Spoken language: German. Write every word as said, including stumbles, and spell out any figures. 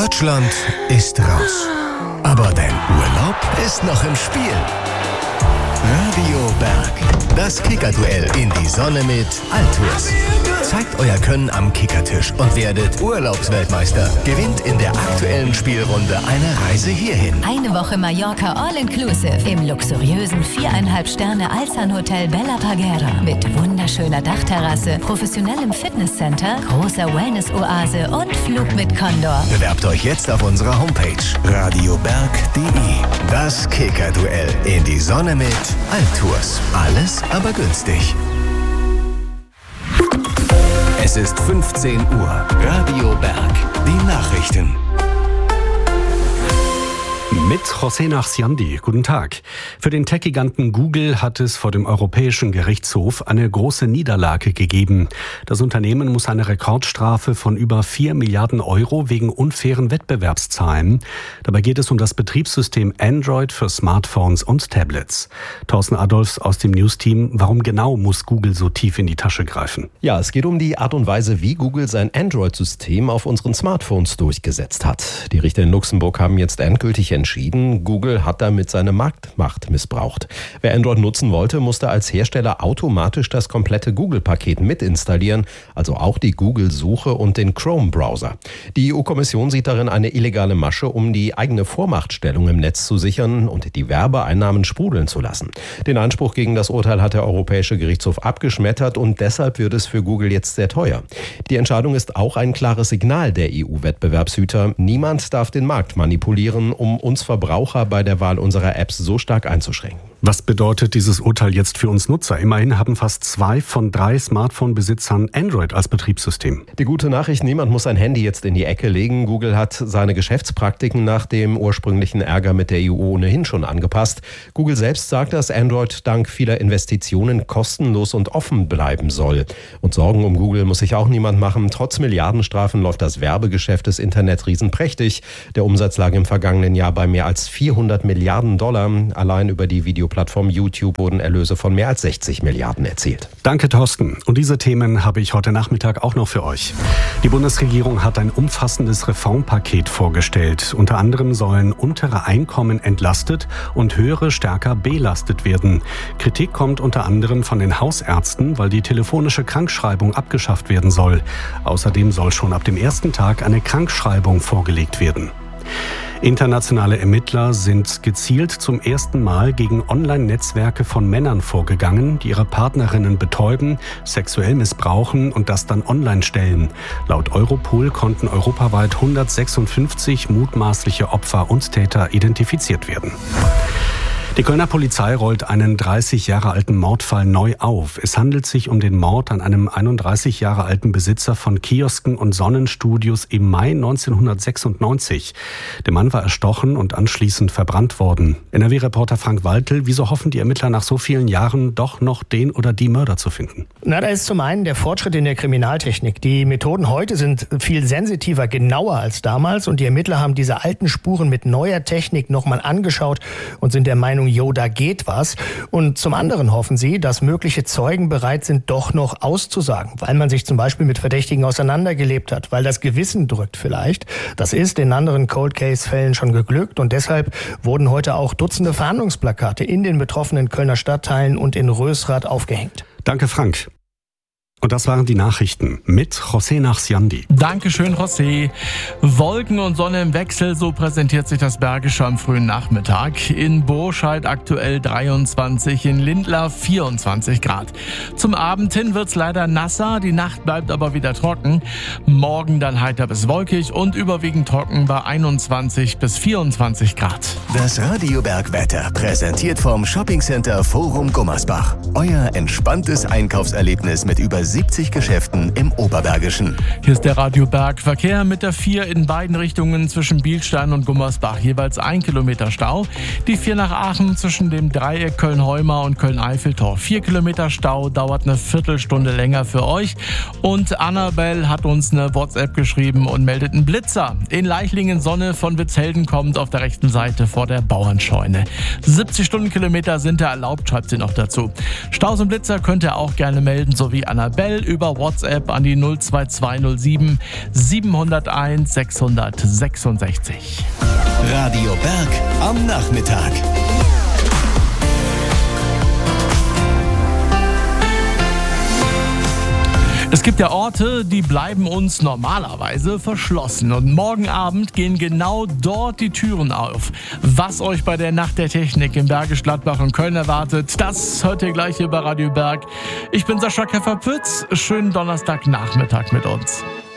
Deutschland ist raus. Aber dein Urlaub ist noch im Spiel. Radio Berg. Das Kickerduell in die Sonne mit Altours. Zeigt euer Können am Kickertisch und werdet Urlaubsweltmeister. Gewinnt in der aktuellen Spielrunde eine Reise hierhin. Eine Woche Mallorca All-Inclusive im luxuriösen viereinhalb Sterne Alsan Hotel Bella Parguera mit wunderschöner Dachterrasse, professionellem Fitnesscenter, großer Wellness-Oase und Flug mit Condor. Bewerbt euch jetzt auf unserer Homepage radioberg punkt de. Das Kickerduell in die Sonne mit Altours. Alles aber günstig. Es ist fünfzehn Uhr. Radio Berg. Die Nachrichten. Mit José Nachsiandi. Guten Tag. Für den Tech-Giganten Google hat es vor dem Europäischen Gerichtshof eine große Niederlage gegeben. Das Unternehmen muss eine Rekordstrafe von über vier Milliarden Euro wegen unfairen Wettbewerbs zahlen. Dabei geht es um das Betriebssystem Android für Smartphones und Tablets. Thorsten Adolfs aus dem News-Team. Warum genau muss Google so tief in die Tasche greifen? Ja, es geht um die Art und Weise, wie Google sein Android-System auf unseren Smartphones durchgesetzt hat. Die Richter in Luxemburg haben jetzt endgültig entschieden, Google hat damit seine Marktmacht missbraucht. Wer Android nutzen wollte, musste als Hersteller automatisch das komplette Google-Paket mitinstallieren, also auch die Google-Suche und den Chrome-Browser. Die E U-Kommission sieht darin eine illegale Masche, um die eigene Vormachtstellung im Netz zu sichern und die Werbeeinnahmen sprudeln zu lassen. Den Einspruch gegen das Urteil hat der Europäische Gerichtshof abgeschmettert und deshalb wird es für Google jetzt sehr teuer. Die Entscheidung ist auch ein klares Signal der E U-Wettbewerbshüter. Niemand darf den Markt manipulieren, um uns Verbraucher bei der Wahl unserer Apps so stark einzuschränken. Was bedeutet dieses Urteil jetzt für uns Nutzer? Immerhin haben fast zwei von drei Smartphone-Besitzern Android als Betriebssystem. Die gute Nachricht, niemand muss sein Handy jetzt in die Ecke legen. Google hat seine Geschäftspraktiken nach dem ursprünglichen Ärger mit der E U ohnehin schon angepasst. Google selbst sagt, dass Android dank vieler Investitionen kostenlos und offen bleiben soll. Und Sorgen um Google muss sich auch niemand machen. Trotz Milliardenstrafen läuft das Werbegeschäft des Internetriesen prächtig. Der Umsatz lag im vergangenen Jahr bei mehr als vierhundert Milliarden Dollar. Allein über die Videoplattform YouTube wurden Erlöse von mehr als sechzig Milliarden erzielt. Danke, Thorsten. Und diese Themen habe ich heute Nachmittag auch noch für euch. Die Bundesregierung hat ein umfassendes Reformpaket vorgestellt. Unter anderem sollen untere Einkommen entlastet und höhere stärker belastet werden. Kritik kommt unter anderem von den Hausärzten, weil die telefonische Krankschreibung abgeschafft werden soll. Außerdem soll schon ab dem ersten Tag eine Krankschreibung vorgelegt werden. Internationale Ermittler sind gezielt zum ersten Mal gegen Online-Netzwerke von Männern vorgegangen, die ihre Partnerinnen betäuben, sexuell missbrauchen und das dann online stellen. Laut Europol konnten europaweit hundertsechsundfünfzig mutmaßliche Opfer und Täter identifiziert werden. Die Kölner Polizei rollt einen dreißig Jahre alten Mordfall neu auf. Es handelt sich um den Mord an einem einunddreißig Jahre alten Besitzer von Kiosken und Sonnenstudios im Mai neunzehnhundertsechsundneunzig. Der Mann war erstochen und anschließend verbrannt worden. N R W-Reporter Frank Waltel, wieso hoffen die Ermittler nach so vielen Jahren doch noch den oder die Mörder zu finden? Na, da ist zum einen der Fortschritt in der Kriminaltechnik. Die Methoden heute sind viel sensitiver, genauer als damals und die Ermittler haben diese alten Spuren mit neuer Technik nochmal angeschaut und sind der Meinung, jo, da geht was. Und zum anderen hoffen sie, dass mögliche Zeugen bereit sind, doch noch auszusagen, weil man sich zum Beispiel mit Verdächtigen auseinandergelebt hat, weil das Gewissen drückt vielleicht. Das ist in anderen Cold-Case-Fällen schon geglückt und deshalb wurden heute auch Dutzende Fahndungsplakate in den betroffenen Kölner Stadtteilen und in Rösrath aufgehängt. Danke, Frank. Und das waren die Nachrichten mit José Nachsiandi. Dankeschön, José. Wolken und Sonne im Wechsel, so präsentiert sich das Bergische am frühen Nachmittag. In Burscheid aktuell dreiundzwanzig, in Lindlar vierundzwanzig Grad. Zum Abend hin wird's leider nasser, die Nacht bleibt aber wieder trocken. Morgen dann heiter bis wolkig und überwiegend trocken bei einundzwanzig bis vierundzwanzig Grad. Das Radio Berg Wetter präsentiert vom Shoppingcenter Forum Gummersbach. Euer entspanntes Einkaufserlebnis mit über siebzig Geschäften im Oberbergischen. Hier ist der Radio Berg. Verkehr mit der vier in beiden Richtungen zwischen Bielstein und Gummersbach. Jeweils ein Kilometer Stau. Die vier nach Aachen zwischen dem Dreieck Köln-Heumar und Köln-Eiffeltor. Vier Kilometer Stau, dauert eine Viertelstunde länger für euch. Und Annabelle hat uns eine WhatsApp geschrieben und meldet einen Blitzer. In Leichlingen Sonne von Witzhelden kommt auf der rechten Seite vor der Bauernscheune. siebzig Stundenkilometer sind da erlaubt, schreibt sie noch dazu. Staus und Blitzer könnt ihr auch gerne melden, sowie Annabelle Bell über WhatsApp an die null zwei zwei null sieben sieben null eins sechs sechs sechs. Radio Berg am Nachmittag. Es gibt ja Orte, die bleiben uns normalerweise verschlossen. Und morgen Abend gehen genau dort die Türen auf. Was euch bei der Nacht der Technik in Bergisch Gladbach und Köln erwartet, das hört ihr gleich hier bei Radio Berg. Ich bin Sascha Keffer-Pütz. Schönen Donnerstagnachmittag mit uns.